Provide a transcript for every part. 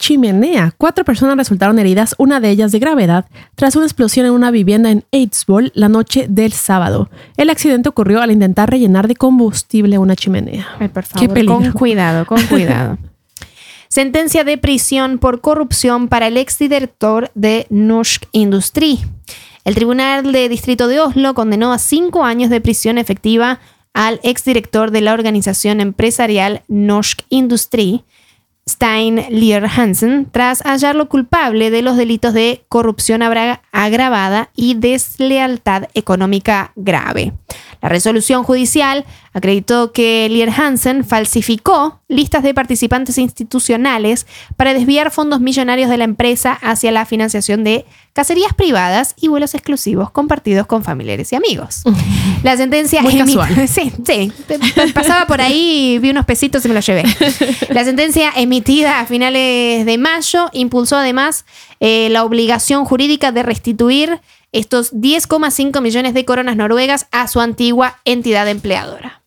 chimenea. 4 personas resultaron heridas, una de ellas de gravedad, tras una explosión en una vivienda en Eidsvoll la noche del sábado. El accidente ocurrió al intentar rellenar de combustible una chimenea. Ay, por favor, qué peligro. con cuidado. Sentencia de prisión por corrupción para el exdirector de Norsk Industri. El Tribunal de Distrito de Oslo condenó a 5 años de prisión efectiva al exdirector de la organización empresarial Norsk Industri, Stein Lier-Hansen, tras hallarlo culpable de los delitos de corrupción agravada y deslealtad económica grave. La resolución judicial acreditó que Lier-Hansen falsificó listas de participantes institucionales para desviar fondos millonarios de la empresa hacia la financiación de cacerías privadas y vuelos exclusivos compartidos con familiares y amigos. La sentencia... Muy casual. Sí. Pasaba por ahí, vi unos pesitos y me los llevé. La sentencia emitida a finales de mayo impulsó además la obligación jurídica de restituir estos 10,5 millones de coronas noruegas a su antigua entidad empleadora.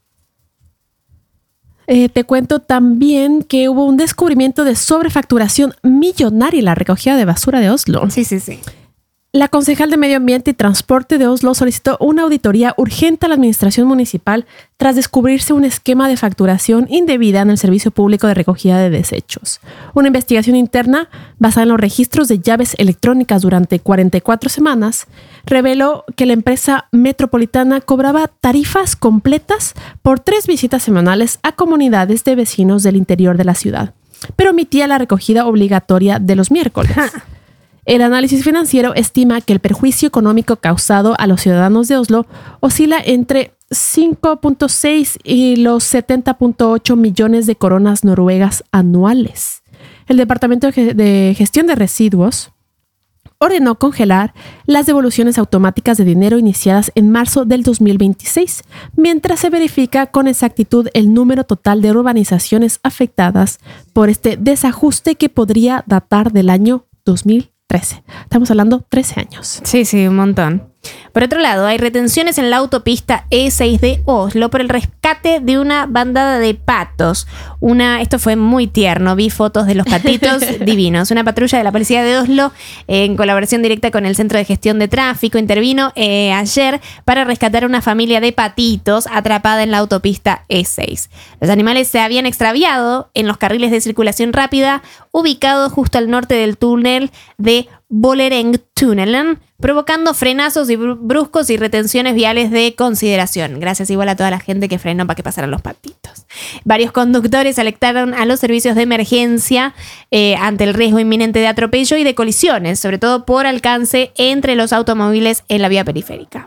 Te cuento también que hubo un descubrimiento de sobrefacturación millonaria en la recogida de basura de Oslo. Sí. La concejal de Medio Ambiente y Transporte de Oslo solicitó una auditoría urgente a la administración municipal tras descubrirse un esquema de facturación indebida en el servicio público de recogida de desechos. Una investigación interna basada en los registros de llaves electrónicas durante 44 semanas reveló que la empresa metropolitana cobraba tarifas completas por 3 visitas semanales a comunidades de vecinos del interior de la ciudad, pero omitía la recogida obligatoria de los miércoles. El análisis financiero estima que el perjuicio económico causado a los ciudadanos de Oslo oscila entre 5.6 y los 70.8 millones de coronas noruegas anuales. El Departamento de Gestión de Residuos ordenó congelar las devoluciones automáticas de dinero iniciadas en marzo del 2026, mientras se verifica con exactitud el número total de urbanizaciones afectadas por este desajuste que podría datar del año 2013. Estamos hablando 13 años. Sí, un montón. Por otro lado, hay retenciones en la autopista E6 de Oslo por el rescate de una bandada de patos. Esto fue muy tierno, vi fotos de los patitos divinos. Una patrulla de la policía de Oslo, en colaboración directa con el Centro de Gestión de Tráfico, intervino ayer para rescatar a una familia de patitos atrapada en la autopista E6. Los animales se habían extraviado en los carriles de circulación rápida ubicados justo al norte del túnel de Bollerengtunnelen, provocando frenazos y bruscos y retenciones viales de consideración. Gracias igual a toda la gente que frenó para que pasaran los patitos. Varios conductores alertaron a los servicios de emergencia ante el riesgo inminente de atropello y de colisiones, sobre todo por alcance entre los automóviles en la vía periférica.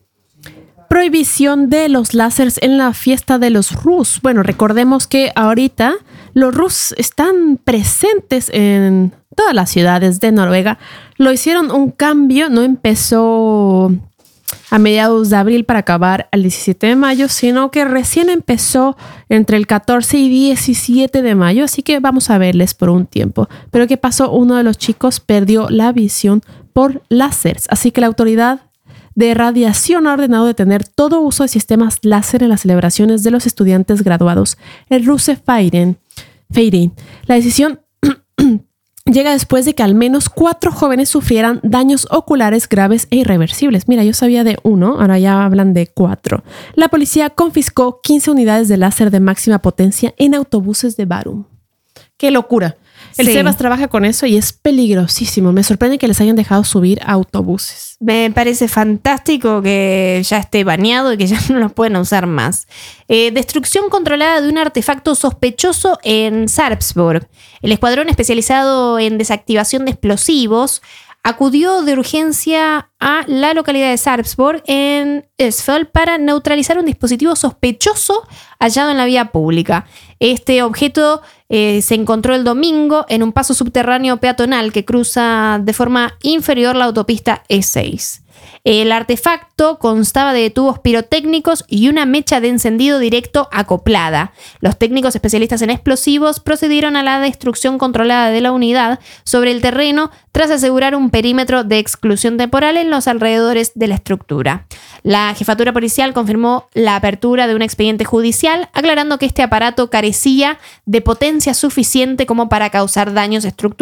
Prohibición de los láseres en la fiesta de los Rus. Bueno, recordemos que ahorita los Rus están presentes en todas las ciudades de Noruega. Lo hicieron un cambio, no empezó a mediados de abril para acabar el 17 de mayo, sino que recién empezó entre el 14 y 17 de mayo, así que vamos a verles por un tiempo. Pero ¿qué pasó? Uno de los chicos perdió la visión por láseres, así que la autoridad de radiación ha ordenado detener todo uso de sistemas láser en las celebraciones de los estudiantes graduados en Russefeiren. La decisión llega después de que al menos 4 jóvenes sufrieran daños oculares graves e irreversibles. Mira, yo sabía de 1, ahora ya hablan de 4. La policía confiscó 15 unidades de láser de máxima potencia en autobuses de Bærum. ¡Qué locura! El Sebas trabaja con eso y es peligrosísimo. Me sorprende que les hayan dejado subir a autobuses. Me parece fantástico que ya esté baneado y que ya no los pueden usar más. Destrucción controlada de un artefacto sospechoso en Sarpsborg. El escuadrón especializado en desactivación de explosivos acudió de urgencia a la localidad de Sarpsborg en Østfold para neutralizar un dispositivo sospechoso hallado en la vía pública. Este objeto se encontró el domingo en un paso subterráneo peatonal que cruza de forma inferior la autopista E6. El artefacto constaba de tubos pirotécnicos y una mecha de encendido directo acoplada. Los técnicos especialistas en explosivos procedieron a la destrucción controlada de la unidad sobre el terreno tras asegurar un perímetro de exclusión temporal en los alrededores de la estructura. La jefatura policial confirmó la apertura de un expediente judicial, aclarando que este aparato carecía de potencia suficiente como para causar daños estructurales